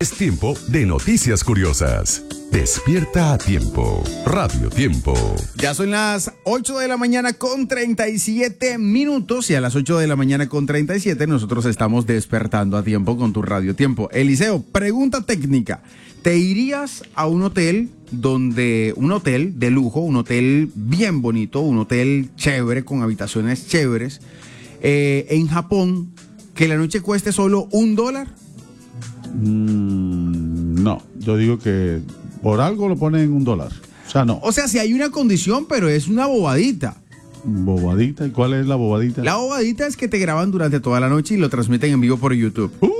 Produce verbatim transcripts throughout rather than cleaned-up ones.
Es tiempo de noticias curiosas. Despierta a tiempo. Radio Tiempo. Ya son las ocho de la mañana con treinta y siete minutos y a las ocho de la mañana con treinta y siete nosotros estamos despertando a tiempo con tu Radio Tiempo. Eliseo, pregunta técnica. ¿Te irías a un hotel donde, un hotel de lujo, un hotel bien bonito, un hotel chévere con habitaciones chéveres, eh, en Japón, que la noche cueste solo un dólar? Mm, no, yo digo que por algo lo ponen en un dólar. O sea, no. O sea, si hay una condición, pero es una bobadita. ¿Bobadita? ¿Y cuál es la bobadita? La bobadita es que te graban durante toda la noche y lo transmiten en vivo por YouTube. Uh,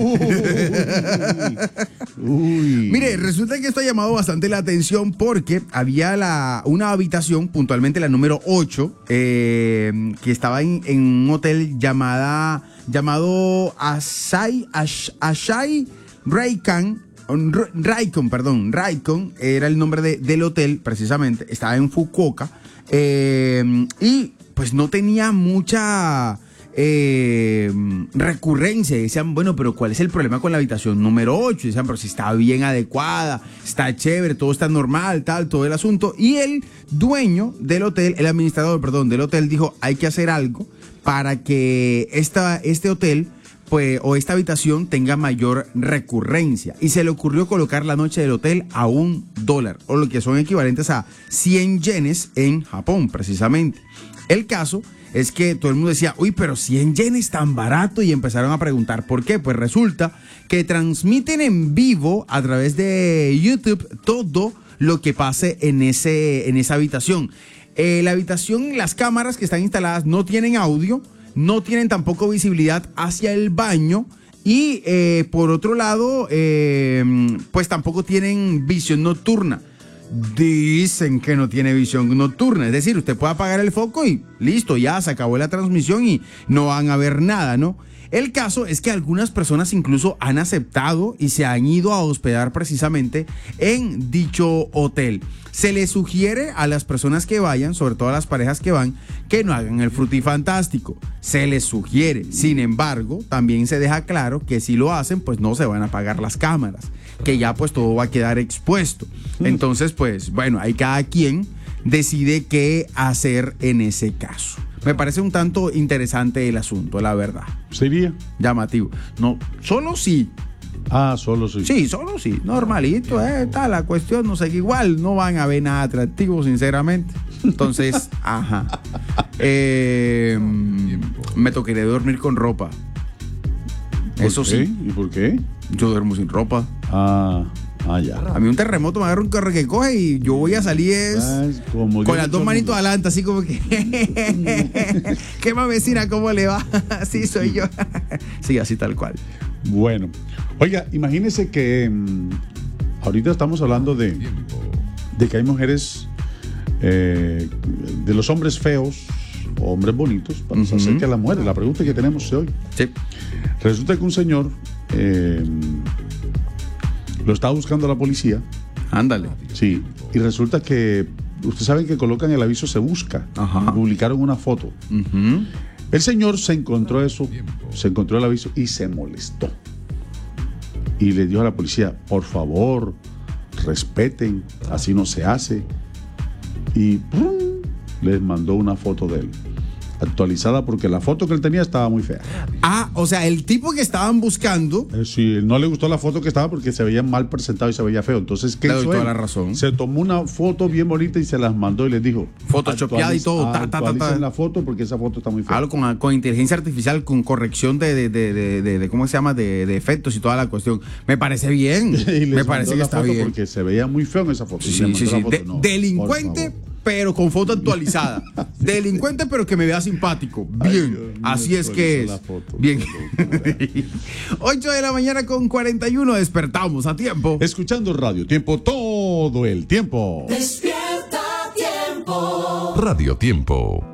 uy. Mire, resulta que esto ha llamado bastante la atención porque había la, una habitación, puntualmente la número ocho, eh, que estaba en, en un hotel llamada, llamado Asai, Ash, Ashai Raikan. Raikon, perdón, Raikon era el nombre de, del hotel, precisamente, estaba en Fukuoka, eh, y pues no tenía mucha eh, recurrencia. Decían, bueno, pero ¿cuál es el problema con la habitación número ocho? Decían, pero si está bien adecuada, está chévere, todo está normal, tal, todo el asunto. Y el dueño del hotel, el administrador, perdón, del hotel dijo, hay que hacer algo para que esta, este hotel pues, o esta habitación tenga mayor recurrencia. Y se le ocurrió colocar la noche del hotel a un dólar, o lo que son equivalentes a cien yenes en Japón, precisamente. El caso es que todo el mundo decía, uy, pero cien yenes tan barato, y empezaron a preguntar por qué. Pues resulta que transmiten en vivo a través de YouTube todo lo que pase en, ese, en esa habitación. Eh, la habitación, las cámaras que están instaladas no tienen audio, no tienen tampoco visibilidad hacia el baño y eh, por otro lado, eh, pues tampoco tienen visión nocturna. Dicen que no tiene visión nocturna, es decir, usted puede apagar el foco y listo, ya se acabó la transmisión y no van a ver nada, ¿no? El caso es que algunas personas incluso han aceptado y se han ido a hospedar precisamente en dicho hotel. Se les sugiere a las personas que vayan, sobre todo a las parejas que van, que no hagan el frutifantástico. Se les sugiere. Sin embargo, también se deja claro que si lo hacen, pues no se van a apagar las cámaras, que ya pues todo va a quedar expuesto. Entonces, pues bueno, ahí cada quien decide qué hacer en ese caso. Me parece un tanto interesante el asunto, la verdad. ¿Sería? Llamativo. No, solo sí. Ah, solo sí. Sí, solo sí. Normalito, eh, está la cuestión, no sé, que igual no van a ver nada atractivo, sinceramente. Entonces, ajá. Eh, me tocaría dormir con ropa. Eso sí. ¿Y por qué? Yo duermo sin ropa. Ah, ah, ya. A mí un terremoto me agarra un carro que coge y yo voy a salir es Ah, como con yo las dos todo manitos mundo. adelante, así como que ¿qué más, vecina? ¿Cómo le va? Así soy yo. Sí, así tal cual. Bueno, oiga, imagínese que mmm, ahorita estamos hablando de, de que hay mujeres, eh, de los hombres feos o hombres bonitos, para uh-huh. hacer que a las mujeres. La pregunta que tenemos hoy. Sí. Resulta que un señor eh, lo estaba buscando la policía. Ándale. Sí, y resulta que ustedes saben que colocan el aviso se busca. Ajá. Publicaron una foto. Uh-huh. El señor se encontró eso, se encontró el aviso y se molestó. Y le dijo a la policía, por favor, respeten, así no se hace. Y ¡pum!, les mandó una foto de él, actualizada, porque la foto que él tenía estaba muy fea. Ah, o sea, el tipo que estaban buscando. Eh, sí, no le gustó la foto que estaba porque se veía mal presentado y se veía feo. Entonces, ¿qué Le doy hizo toda él? la razón. Se tomó una foto bien bonita y se las mandó y les dijo, photoshopeada y todo, ta, ta, ta, actualicen ta. la foto porque esa foto está muy fea. Algo con, con inteligencia artificial, con corrección de, de, de, de, de, de ¿cómo se llama? De, de efectos y toda la cuestión. Me parece bien. Y les Me parece mandó que la está foto bien. porque se veía muy feo en esa foto. Y Sí, le mandó sí, la sí. foto, De- no, delincuente, por favor. pero con foto actualizada. Delincuente, pero que me vea simpático. Bien. Ay, Dios mío, Así es que es. la foto. Bien. ocho de la mañana con cuarenta y uno. Despertamos a tiempo. Escuchando Radio Tiempo todo el tiempo. Despierta Tiempo. Radio Tiempo.